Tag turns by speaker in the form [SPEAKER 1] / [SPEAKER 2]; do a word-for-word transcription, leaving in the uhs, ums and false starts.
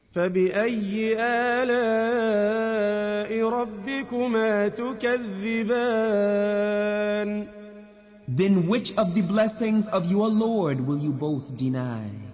[SPEAKER 1] فبأي آلاء ربكما تكذبان
[SPEAKER 2] Then which of the blessings of your Lord will you both deny?